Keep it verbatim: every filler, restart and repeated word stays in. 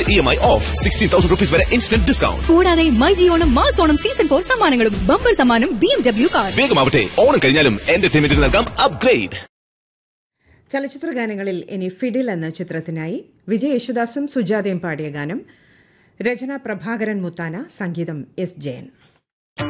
E M I of sixteen thousand rupees വരെ instant discount. കൂടാതെ myG Onam mass Onam season four സമ്മാനങ്ങളും bumper സമ്മാനം B M W car. വേഗമാവട്ടെ, Onam കഴിഞ്ഞാലും എന്റർടൈൻമെന്റിന് നൽകാം അപ്ഗ്രേഡ്. ചലച്ചിത്ര ഗാനങ്ങളിൽ ഇനി ഫിഡിൽ എന്ന ചിത്രത്തിനായി വിജയ് യേശുദാസും സുജാതയും പാടിയ ഗാനം. രചന പ്രഭാകരൻ മുത്താന, സംഗീതം എസ് ജയൻ.